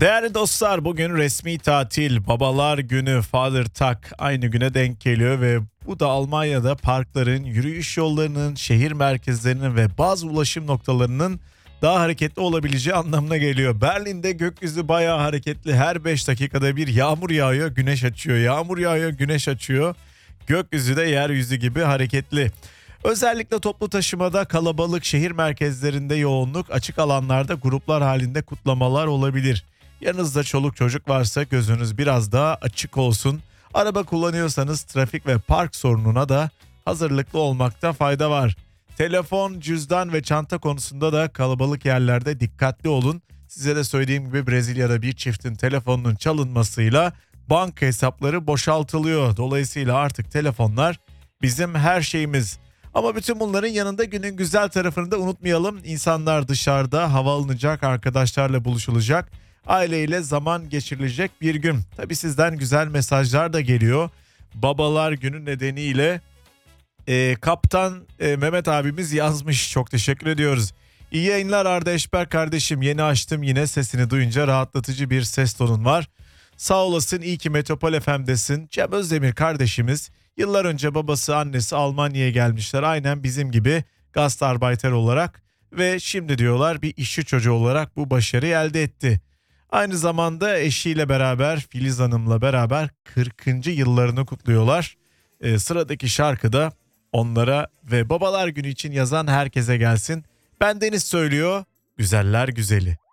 Değerli dostlar, bugün resmi tatil, Babalar Günü, Vatertag aynı güne denk geliyor ve bu da Almanya'da parkların, yürüyüş yollarının, şehir merkezlerinin ve bazı ulaşım noktalarının daha hareketli olabileceği anlamına geliyor. Berlin'de gökyüzü bayağı hareketli. Her 5 dakikada bir yağmur yağıyor, güneş açıyor. Yağmur yağıyor, güneş açıyor. Gökyüzü de yeryüzü gibi hareketli. Özellikle toplu taşımada kalabalık, şehir merkezlerinde yoğunluk, açık alanlarda gruplar halinde kutlamalar olabilir. Yanınızda çoluk çocuk varsa gözünüz biraz daha açık olsun. Araba kullanıyorsanız trafik ve park sorununa da hazırlıklı olmakta fayda var. Telefon, cüzdan ve çanta konusunda da kalabalık yerlerde dikkatli olun. Size de söylediğim gibi Brezilya'da bir çiftin telefonunun çalınmasıyla banka hesapları boşaltılıyor. Dolayısıyla artık telefonlar bizim her şeyimiz. Ama bütün bunların yanında günün güzel tarafını da unutmayalım. İnsanlar dışarıda, hava alınacak, arkadaşlarla buluşulacak, aileyle zaman geçirilecek bir gün. Tabii sizden güzel mesajlar da geliyor. Babalar Günü nedeniyle Kaptan Mehmet abimiz yazmış. Çok teşekkür ediyoruz. İyi yayınlar Arda Eşber kardeşim. Yeni açtım, yine sesini duyunca rahatlatıcı bir ses tonun var. Sağ olasın, iyi ki Metropol FM'desin. Cem Özdemir kardeşimiz yıllar önce babası annesi Almanya'ya gelmişler. Aynen bizim gibi gastarbeiter olarak ve şimdi diyorlar bir işçi çocuğu olarak bu başarıyı elde etti. Aynı zamanda eşiyle beraber, Filiz Hanım'la beraber 40. yıllarını kutluyorlar. Sıradaki şarkı da onlara ve Babalar Günü için yazan herkese gelsin. Bendeniz söylüyor, güzeller güzeli.